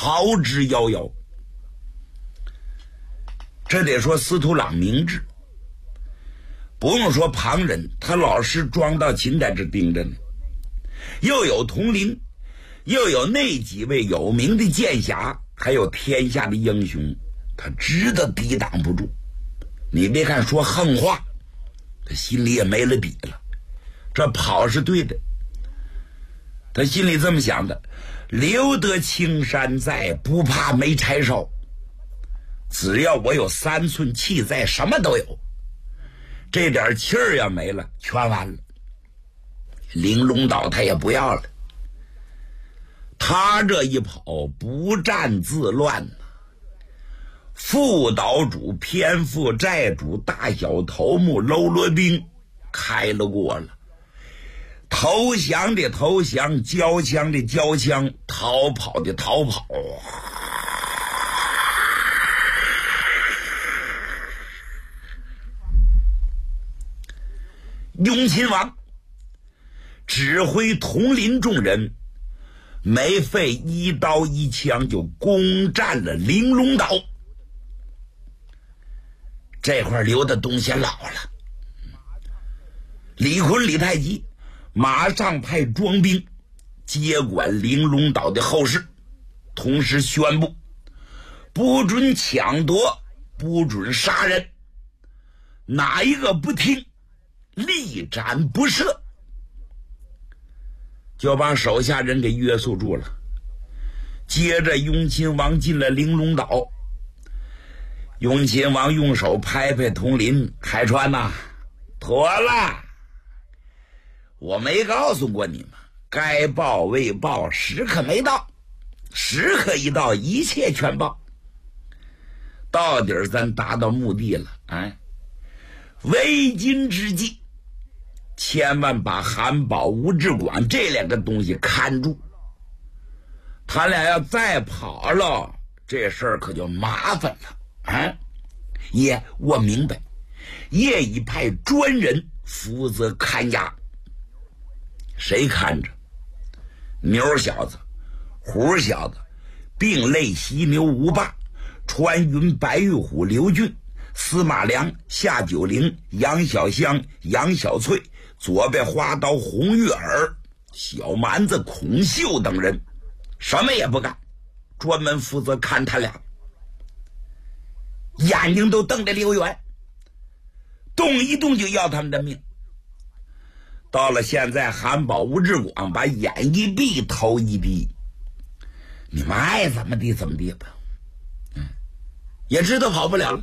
逃之夭夭。这得说司徒朗明智，不用说旁人，他老是庄道勤在这盯着呢。又有佟林，又有那几位有名的剑侠，还有天下的英雄，他知道抵挡不住。你别看说横话，他心里也没了底了。这跑是对的，他心里这么想的：留得青山在，不怕没柴烧。只要我有3寸气在，什么都有。这点气儿要没了，全完了。玲珑岛他也不要了。他这一跑，不战自乱，副岛主、偏副寨主、大小头目、喽啰兵开了过了。投降的投降，交枪的交枪，逃跑的逃跑。雍亲王指挥统领众人，没费一刀一枪就攻占了玲珑岛。这块留的东西老了。李逵、李太极马上派庄兵接管玲珑岛的后事，同时宣布不准抢夺，不准杀人，哪一个不听，力斩不赦，就把手下人给约束住了。接着雍亲王进了玲珑岛，雍亲王用手拍拍统领：海川呐，妥了，我没告诉过你们，该报未报，时刻没到，时刻一到，一切全报。到底儿咱达到目的了，为今之计，千万把韩宝、吴志广这2个东西看住。他俩要再跑了，这事儿可就麻烦了。爷，我明白，爷已派专人负责看押。谁看着？牛小子、虎小子、并类犀牛吴霸、穿云白玉虎刘俊、司马良、夏九龄、杨小香、杨小翠、左边花刀红玉儿、小蛮子孔秀等人，什么也不干，专门负责看他俩。眼睛都瞪得溜圆，动一动就要他们的命。到了现在，韩宝、吴志广把眼一闭，头一低，你们爱怎么地怎么地吧，也知道跑不了了。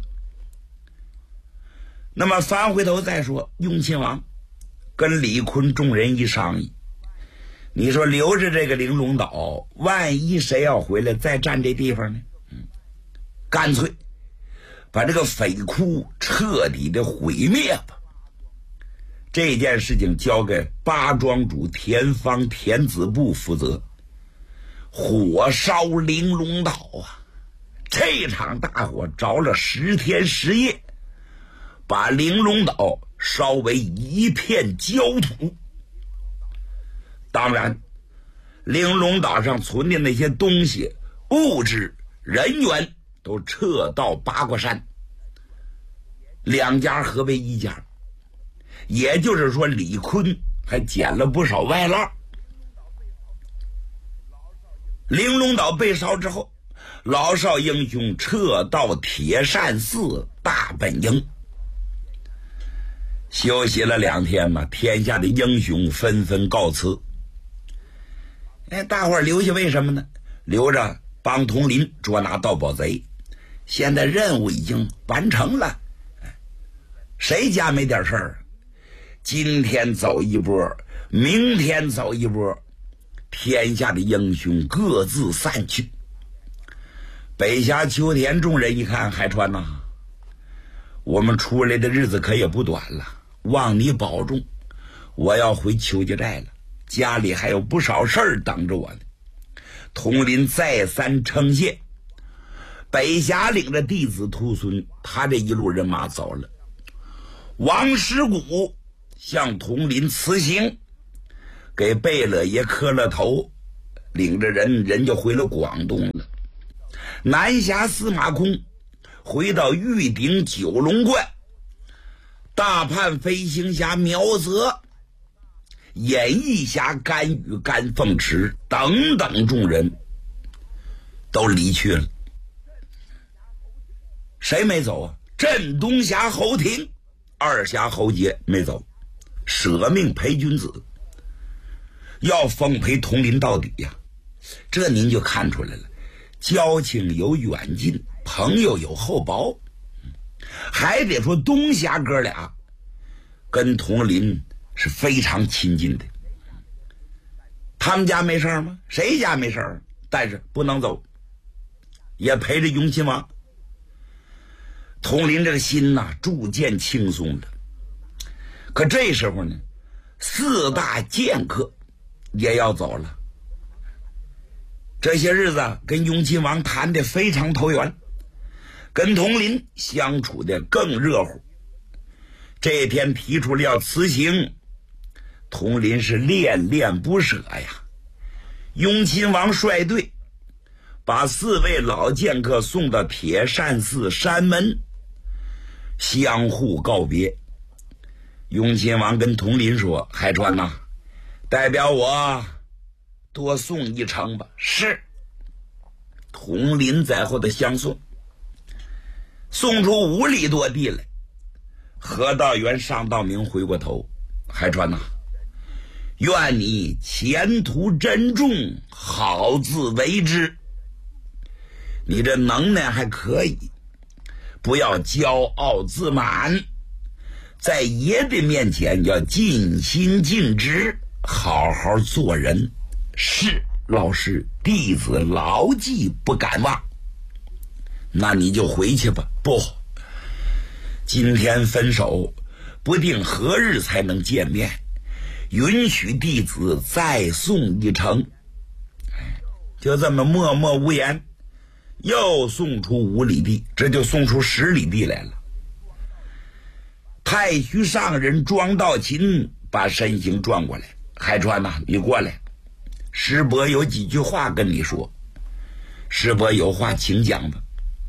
那么翻回头再说，雍亲王跟李逵众人一商议，你说留着这个玲珑岛，万一谁要回来再占这地方呢？干脆把这个匪窟彻底的毁灭吧。这件事情交给八庄主田方、田子部负责，火烧玲珑岛啊！这场大火着了10天10夜，把玲珑岛烧为一片焦土。当然，玲珑岛上存的那些东西、物质、人员都撤到八卦山，2家合为1家。也就是说，李逵还捡了不少外捞。玲珑岛被烧之后，老少英雄撤到铁扇寺大本营，休息了2天嘛，天下的英雄纷纷告辞。大伙儿留下为什么呢？留着帮统领捉拿盗宝贼。现在任务已经完成了，谁家没点事儿？今天走一波，明天走一波，天下的英雄各自散去。北峡秋田众人一看，海川呐，我们出来的日子可也不短了，望你保重，我要回邱家寨了，家里还有不少事儿等着我呢。统领再三称谢。北峡领着弟子徒孙，他这一路人马走了。王师古向统领辞行，给贝勒爷磕了头，领着人就回了广东了。 南下司马空回到玉鼎九龙观，大叛飞行侠苗泽、演义侠甘宇、甘凤池等等众人都离去了。谁没走啊？镇东侠侯廷、二侠侯杰没走，舍命陪君子，要奉陪统领到底呀。这您就看出来了，交情有远近，朋友有厚薄。还得说东侠哥俩跟统领是非常亲近的。他们家没事吗？谁家没事？但是不能走，也陪着雍亲王。统领这个心呐，逐渐轻松了。可这时候呢，四大剑客也要走了。这些日子跟雍亲王谈得非常投缘，跟统领相处的更热乎。这天提出了要辞行，统领是恋恋不舍呀。雍亲王率队把4位老剑客送到铁扇寺山门，相互告别。雍亲王跟统领说：“海川呐，代表我多送一程吧。”是。统领在后的相送，送出5里多地来。何道元、尚道明回过头：“海川呐，愿你前途珍重，好自为之。你这能耐还可以，不要骄傲自满，在爷的面前要尽心尽职，好好做人。”是，老师，弟子牢记不敢忘。那你就回去吧。不，今天分手，不定何日才能见面，允许弟子再送一程。就这么默默无言，又送出5里地，这就送出10里地来了。太虚上人庄道勤把身形转过来：“海川呐，你过来，师伯有几句话跟你说。”师伯有话请讲吧。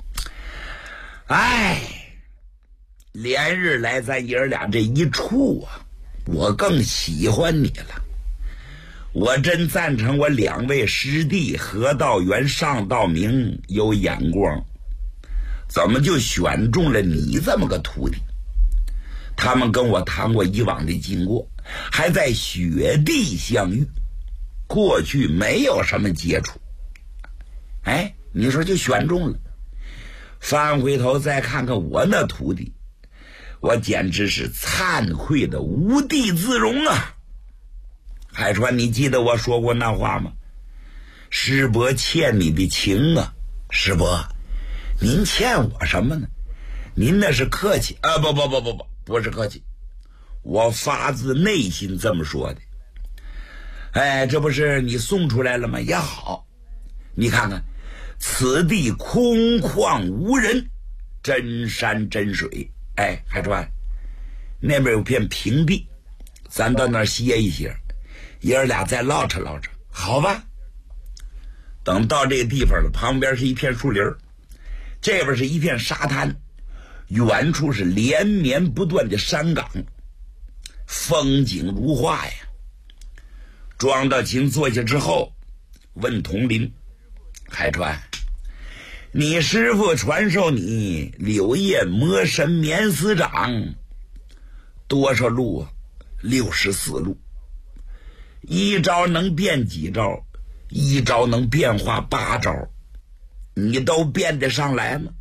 哎，连日来咱爷儿俩这一处啊，我更喜欢你了。我真赞成我2位师弟何道元、尚道明有眼光，怎么就选中了你这么个徒弟？他们跟我谈过以往的经过，还在雪地相遇，过去没有什么接触。哎，你说就选中了。翻回头再看看我那徒弟，我简直是惭愧的无地自容啊！海川，你记得我说过那话吗？师伯欠你的情啊！师伯，您欠我什么呢？您那是客气啊！不是客气，我发自内心这么说的。哎，这不是你送出来了吗？也好，你看看，此地空旷无人，真山真水。哎，海川，那边有片平地，咱到那儿歇一歇，爷儿俩再唠扯唠扯，好吧？等到这个地方了，旁边是一片树林，这边是一片沙滩，远处是连绵不断的山岗，风景如画呀。庄道勤坐下之后问统领：“海川，你师父传授你柳叶魔神棉丝掌多少路啊？64路，一招能变几招？一招能变化8招，你都变得上来吗？”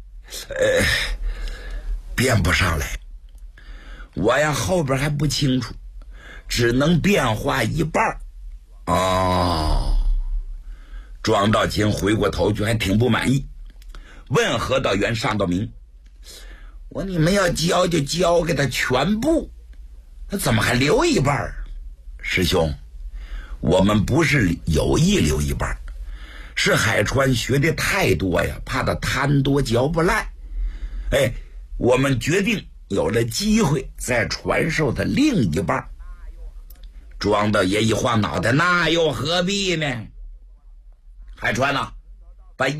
变不上来。我呀后边还不清楚，只能变化一半。哦，庄道勤回过头去还挺不满意，问何道元、尚道明：“我你们要教就教给他全部，他怎么还留一半？”师兄，我们不是有意留一半，是海川学的太多呀，怕他贪多嚼不烂。哎，我们决定有了机会再传授他另一半。庄道爷一晃脑袋：“那又何必呢？海川呐，